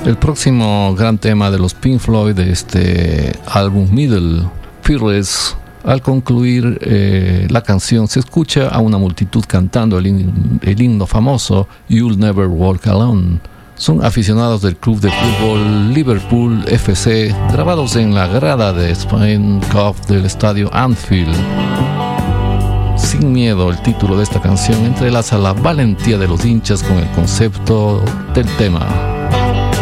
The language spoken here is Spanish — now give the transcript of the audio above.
El próximo gran tema de los Pink Floyd de este álbum Middle, Fearless. Al concluir la canción se escucha a una multitud cantando el himno famoso You'll Never Walk Alone. Son aficionados del club de fútbol Liverpool FC, grabados en la grada de Spain Cup del estadio Anfield. Sin miedo, el título de esta canción entrelaza la valentía de los hinchas con el concepto del tema.